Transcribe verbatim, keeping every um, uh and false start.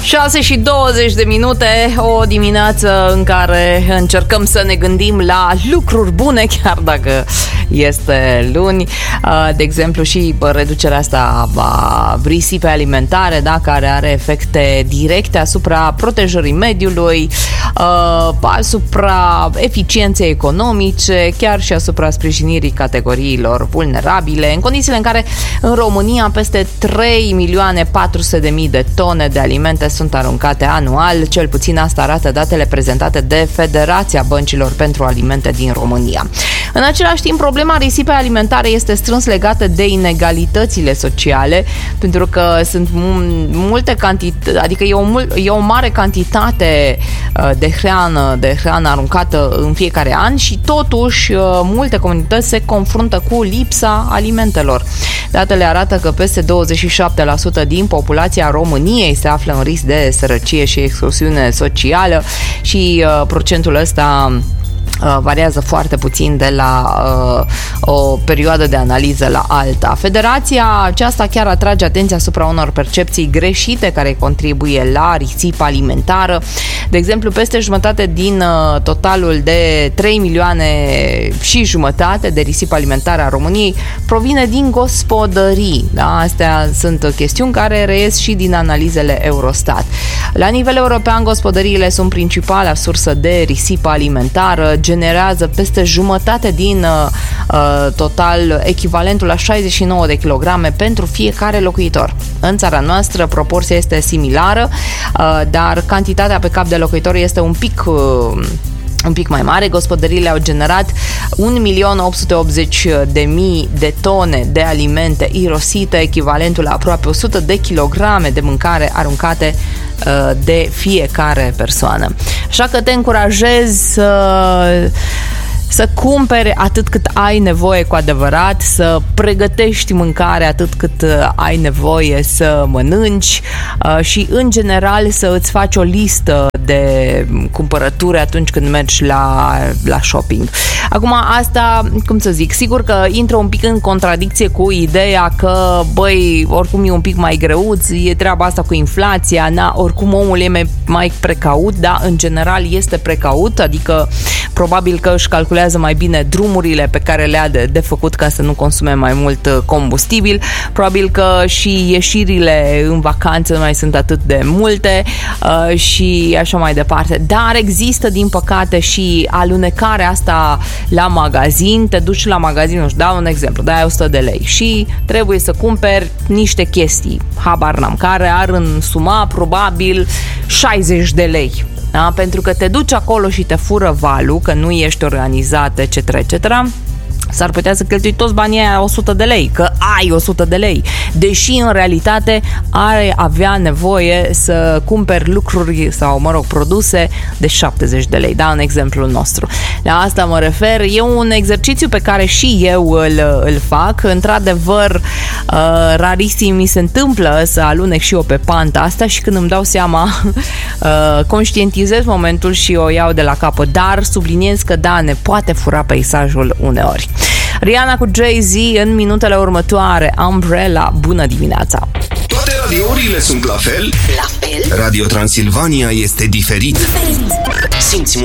șase și douăzeci de minute, o dimineață în care încercăm să ne gândim la lucruri bune, chiar dacă este luni. De exemplu, și reducerea asta a risipei alimentare, da, care are efecte directe asupra protejării mediului, asupra eficienței economice, chiar și asupra sprijinirii categoriilor vulnerabile, în condițiile în care în România peste trei milioane patru sute de mii de tone de alimente sunt aruncate anual, cel puțin asta arată datele prezentate de Federația Băncilor pentru Alimente din România. În același timp, problema risipei alimentare este strâns legată de inegalitățile sociale, pentru că sunt multe cantități, adică e o, e o mare cantitate de hrană, de hrană aruncată în fiecare an și totuși multe comunități se confruntă cu lipsa alimentelor. Datele arată că peste douăzeci și șapte la sută din populația României se află în risc de sărăcie și excluziune socială și uh, procentul ăsta Uh, variază foarte puțin de la uh, o perioadă de analiză la alta. Federația aceasta chiar atrage atenția asupra unor percepții greșite care contribuie la risipa alimentară. De exemplu, peste jumătate din uh, totalul de trei milioane și jumătate de risipă alimentară a României provine din gospodării. Da? Astea sunt chestiuni care reies și din analizele Eurostat. La nivel european, gospodăriile sunt principala sursă de risipă alimentară, generează peste jumătate din uh, total, echivalentul la șaizeci și nouă de kilograme pentru fiecare locuitor. În țara noastră proporția este similară, uh, dar cantitatea pe cap de locuitor este un pic uh, un pic mai mare. Gospodăriile au generat un milion opt sute optzeci de mii de tone de alimente irosite, echivalentul la aproape o sută de kilograme de mâncare aruncate uh, de fiecare persoană. Așa că te încurajez să să cumpere atât cât ai nevoie cu adevărat, să pregătești mâncare atât cât ai nevoie să mănânci și, în general, să îți faci o listă de cumpărături atunci când mergi la, la shopping. Acum, asta, cum să zic, sigur că intră un pic în contradicție cu ideea că, băi, oricum e un pic mai greuț, e treaba asta cu inflația, na, oricum omul e mai, mai precaut, dar în general este precaut, adică probabil că își calculează mai bine drumurile pe care le-a de, de făcut ca să nu consume mai mult combustibil, probabil că și ieșirile în vacanță nu mai sunt atât de multe uh, și așa mai departe. Dar există, din păcate, și alunecarea asta la magazin. Te duci la magazin, nu știu, dau un exemplu, dai o sută de lei și trebuie să cumperi niște chestii, habar n-am, care ar însuma probabil șaizeci de lei. Da? Pentru că te duci acolo și te fură valul, că nu ești organizat, et cetera, et cetera. S-ar putea să cheltui toți banii aia o sută de lei, că ai o sută de lei, deși în realitate ai avea nevoie să cumperi lucruri sau, mă rog, produse de șaptezeci de lei, da, în exemplul nostru. La asta mă refer, e un exercițiu pe care și eu îl, îl fac, într-adevăr, uh, rarisim mi se întâmplă să alunec și eu pe panta asta și când îmi dau seama, uh, conștientizez momentul și o iau de la capăt, dar subliniez că da, ne poate fura peisajul uneori. Rihanna cu Jay-Z în minutele următoare. Umbrella, bună dimineața! Toate radiourile sunt la fel? La fel? Radio Transilvania este diferit. Diferit. Simți